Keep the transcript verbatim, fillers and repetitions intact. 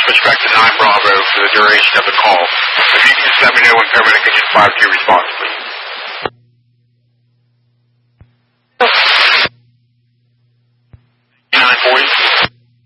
switch back to nine Bravo for the duration of the call. If you can just let me know when paramedic engine five two responds.